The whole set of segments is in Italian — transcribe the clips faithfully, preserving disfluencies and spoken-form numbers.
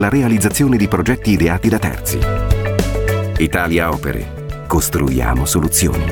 la realizzazione di progetti ideati da terzi. Italia Opere. Costruiamo soluzioni.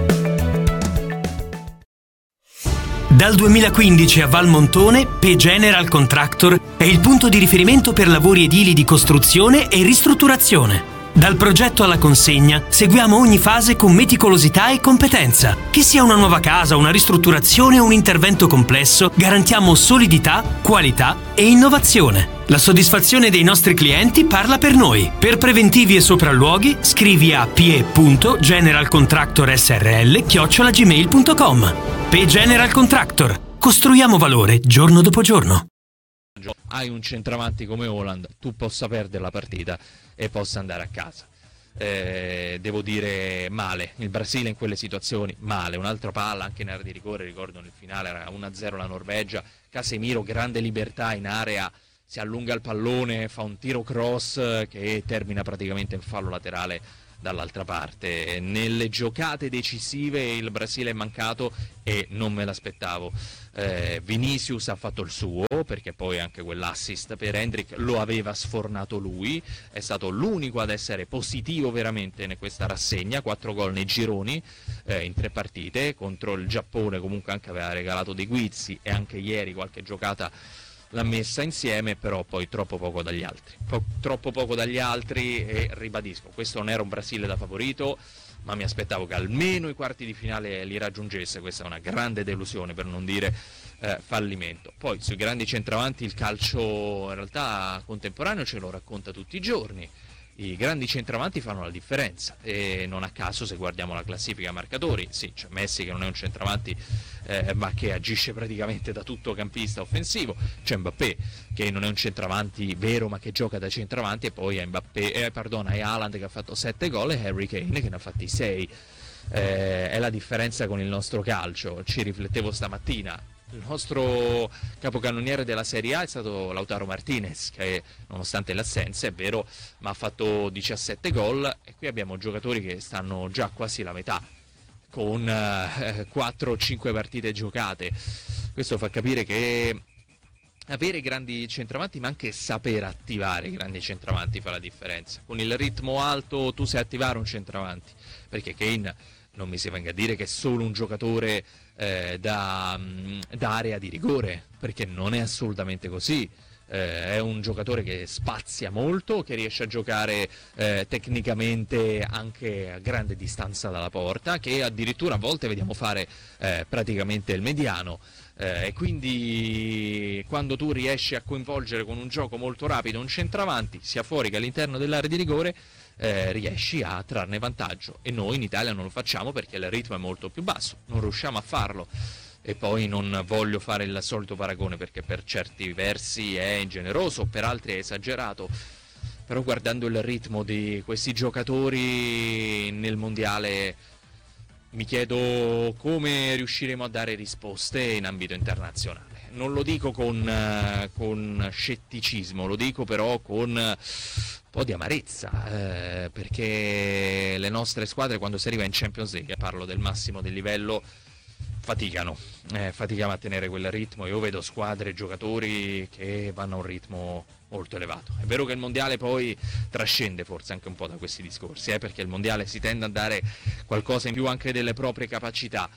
Dal duemilaquindici a Valmontone, P General Contractor è il punto di riferimento per lavori edili di costruzione e ristrutturazione. Dal progetto alla consegna seguiamo ogni fase con meticolosità e competenza. Che sia una nuova casa, una ristrutturazione o un intervento complesso, garantiamo solidità, qualità e innovazione. La soddisfazione dei nostri clienti parla per noi. Per preventivi e sopralluoghi scrivi a p e punto general contractor s r l chiocciola gmail punto com. P General Contractor. Costruiamo valore giorno dopo giorno. Hai un centravanti come Haaland, tu possa perdere la partita e possa andare a casa. Eh, devo dire male, il Brasile in quelle situazioni male, un'altra palla anche in area di rigore, ricordo nel finale era uno a zero la Norvegia, Casemiro grande libertà in area, si allunga il pallone, fa un tiro cross che termina praticamente in fallo laterale dall'altra parte. Nelle giocate decisive il Brasile è mancato e non me l'aspettavo. eh, Vinicius ha fatto il suo, perché poi anche quell'assist per Hendrick lo aveva sfornato lui, è stato l'unico ad essere positivo veramente in questa rassegna, quattro gol nei gironi eh, in tre partite, contro il Giappone comunque anche aveva regalato dei guizzi e anche ieri qualche giocata l'ha messa insieme, però poi troppo poco dagli altri, po- troppo poco dagli altri e ribadisco, questo non era un Brasile da favorito, ma mi aspettavo che almeno i quarti di finale li raggiungesse, questa è una grande delusione per non dire eh, fallimento. Poi sui grandi centravanti il calcio in realtà contemporaneo ce lo racconta tutti i giorni, i grandi centravanti fanno la differenza e non a caso se guardiamo la classifica marcatori, sì c'è Messi che non è un centravanti eh, ma che agisce praticamente da tuttocampista offensivo, c'è Mbappé che non è un centravanti vero ma che gioca da centravanti e poi è Mbappé, eh, perdona, è Haaland che ha fatto sette gol e Harry Kane che ne ha fatti sei. Eh, è la differenza con il nostro calcio, ci riflettevo stamattina. Il nostro capocannoniere della Serie A è stato Lautaro Martinez, che nonostante le assenze, è vero, ma ha fatto diciassette gol e qui abbiamo giocatori che stanno già quasi la metà, con eh, quattro o cinque partite giocate. Questo fa capire che avere grandi centravanti, ma anche saper attivare i grandi centravanti fa la differenza. Con il ritmo alto tu sai attivare un centravanti, perché Kane non mi si venga a dire che è solo un giocatore eh, da, da area di rigore, perché non è assolutamente così. Eh, è un giocatore che spazia molto, che riesce a giocare eh, tecnicamente anche a grande distanza dalla porta, che addirittura a volte vediamo fare eh, praticamente il mediano. Eh, e quindi quando tu riesci a coinvolgere con un gioco molto rapido un centravanti, sia fuori che all'interno dell'area di rigore, Eh, riesci a trarne vantaggio e noi in Italia non lo facciamo perché il ritmo è molto più basso, non riusciamo a farlo. E poi non voglio fare il solito paragone perché per certi versi è ingeneroso, per altri è esagerato, però guardando il ritmo di questi giocatori nel mondiale mi chiedo come riusciremo a dare risposte in ambito internazionale. Non lo dico con, uh, con scetticismo, lo dico però con un po' di amarezza, eh, perché le nostre squadre quando si arriva in Champions League, parlo del massimo del livello, faticano, eh, faticano a tenere quel ritmo. Io vedo squadre e giocatori che vanno a un ritmo molto elevato. È vero che il mondiale poi trascende forse anche un po' da questi discorsi, eh, perché il mondiale si tende a dare qualcosa in più anche delle proprie capacità,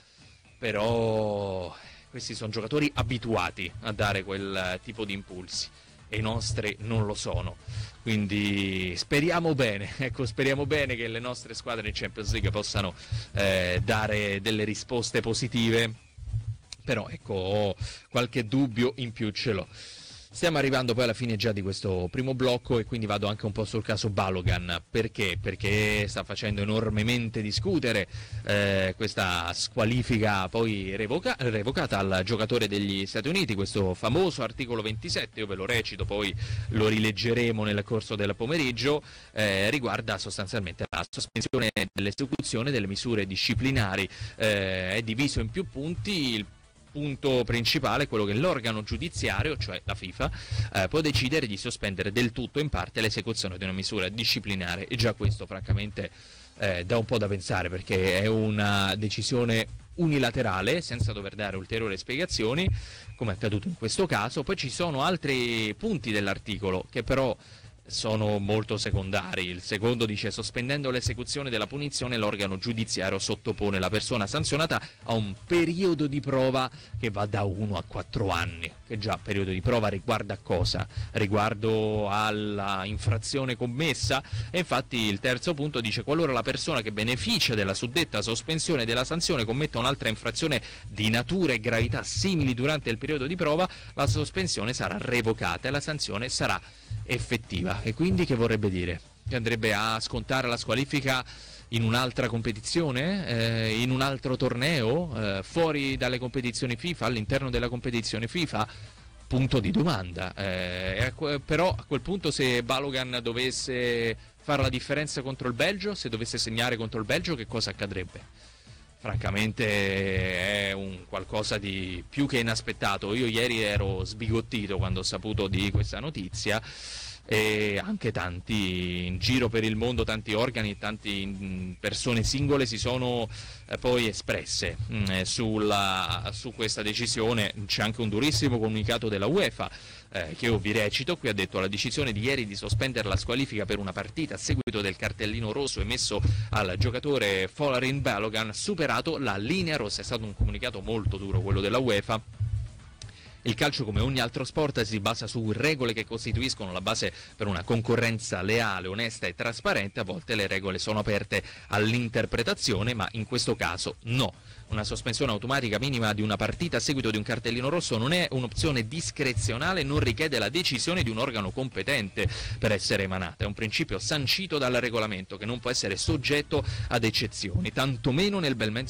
però questi sono giocatori abituati a dare quel tipo di impulsi e i nostri non lo sono, quindi speriamo bene, ecco, speriamo bene che le nostre squadre in Champions League possano eh, dare delle risposte positive, però ecco, ho qualche dubbio in più ce l'ho. Stiamo arrivando poi alla fine già di questo primo blocco e quindi vado anche un po' sul caso Balogan. Perché? Perché sta facendo enormemente discutere eh, questa squalifica poi revoca- revocata al giocatore degli Stati Uniti, questo famoso articolo ventisette, io ve lo recito, poi lo rileggeremo nel corso del pomeriggio, eh, riguarda sostanzialmente la sospensione dell'esecuzione delle misure disciplinari, eh, è diviso in più punti. Il punto principale è quello che l'organo giudiziario, cioè la FIFA, eh, può decidere di sospendere del tutto o in parte l'esecuzione di una misura disciplinare, e già questo francamente eh, dà un po' da pensare, perché è una decisione unilaterale senza dover dare ulteriori spiegazioni, come è accaduto in questo caso. Poi ci sono altri punti dell'articolo che però sono molto secondari. Il secondo dice: sospendendo l'esecuzione della punizione, l'organo giudiziario sottopone la persona sanzionata a un periodo di prova che va da uno a quattro anni. Che già periodo di prova riguarda cosa? Riguardo alla infrazione commessa? E infatti il terzo punto dice: qualora la persona che beneficia della suddetta sospensione della sanzione commetta un'altra infrazione di natura e gravità simili durante il periodo di prova, la sospensione sarà revocata e la sanzione sarà effettiva. E quindi che vorrebbe dire? Che andrebbe a scontare la squalifica in un'altra competizione, eh, in un altro torneo, eh, fuori dalle competizioni FIFA, all'interno della competizione FIFA? Punto di domanda. Eh, però a quel punto, se Balogan dovesse fare la differenza contro il Belgio, se dovesse segnare contro il Belgio, che cosa accadrebbe? Francamente è un qualcosa di più che inaspettato. Io ieri ero sbigottito quando ho saputo di questa notizia, e anche tanti in giro per il mondo, tanti organi, tante persone singole si sono eh, poi espresse mh, sulla, su questa decisione. C'è anche un durissimo comunicato della UEFA eh, che io vi recito. Qui ha detto: la decisione di ieri di sospendere la squalifica per una partita a seguito del cartellino rosso emesso al giocatore Folarin Balogun ha superato la linea rossa. È stato un comunicato molto duro quello della UEFA. Il calcio, come ogni altro sport, si basa su regole che costituiscono la base per una concorrenza leale, onesta e trasparente. A volte le regole sono aperte all'interpretazione, ma in questo caso no. Una sospensione automatica minima di una partita a seguito di un cartellino rosso non è un'opzione discrezionale, non richiede la decisione di un organo competente per essere emanata. È un principio sancito dal regolamento che non può essere soggetto ad eccezioni, tantomeno nel bel mezzo